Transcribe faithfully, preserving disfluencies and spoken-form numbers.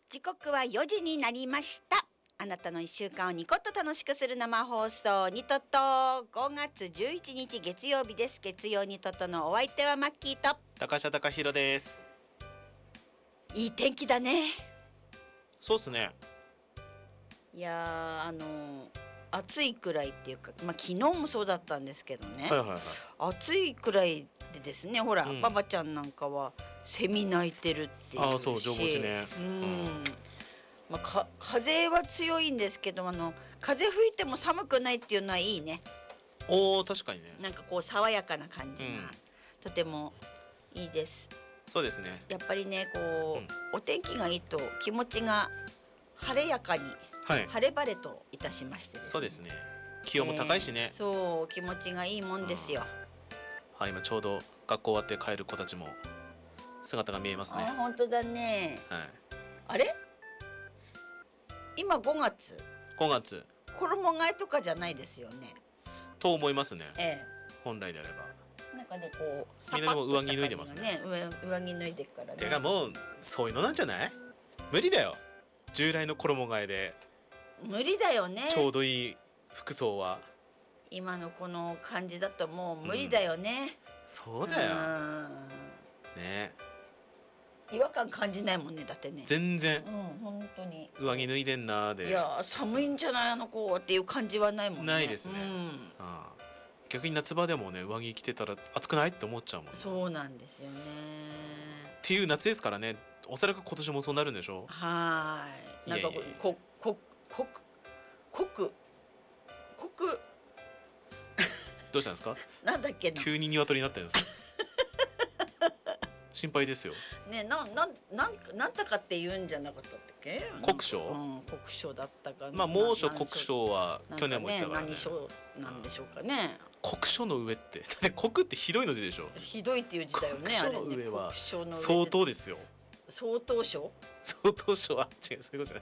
時刻はよじになりました。あなたのいっしゅうかんをニコッと楽しくする生放送ニトット、ごがつじゅういちにち月曜日です。月曜ニトットのお相手はマッキーと高下貴弘です。 いい天気だね。 そうっすね。 いやーあのー、暑いくらいっていうか、まあ、昨日もそうだったんですけどね、 はいはいはい。 暑いくらいでですね、ほら、うん、ババちゃんなんかはセミ鳴いてるっていうし、 ああそう、上手ね。 うん、うんまあ、か風は強いんですけど、あの風吹いても寒くないっていうのはいいね。 おー、確かにね。 なんかこう爽やかな感じが、うん、とてもいいです。 そうですね。 やっぱりねこう、うん、お天気がいいと気持ちが晴れやかに、はい、晴れ晴れといたしましてですね。 そうですね。気温も高いしね、 えー、そう気持ちがいいもんですよ。 はい、今ちょうど学校終わって帰る子たちも姿が見えますね。 あ、本当だね、 はい、 あれ今ごがつごがつ衣替えとかじゃないですよねと思いますね、 ええ、 本来であれば。 なんかねこうみんなでも上着脱いでますね。 上, 上着脱いでるからね。 てかもうそういうのなんじゃない？無理だよ、従来の衣替えで。 無理だよね、 ちょうどいい服装は。 今のこの感じだともう無理だよね、うん、 そうだよね。 違和感感じないもんね、だってね。 全然、 うん、本当に上着脱いでんなーで、 いや寒いんじゃないあの子っていう感じはないもんね。 ないですね、うん、ああ逆に夏場でもね上着着てたら暑くないって思っちゃうもんね。 そうなんですよね。 っていう夏ですからね。おそらく今年もそうなるんでしょう。 はい、なんかここここくこくどうしたんですか？ なんだっけな、 急に鶏になったんですか？心配ですよ。 ね、なななんなんたかって言うんじゃなかったっけ？ 酷暑、 うん、酷暑だったかな。 まあ猛暑酷暑は去年も言ったからね。 何暑なんでしょうかね。 酷暑の上って酷ってひどいの字でしょ。 ひどいっていう字だよね。 酷暑の上は相当ですよ。 相当暑？ 相当暑は違う、そういうことじゃない。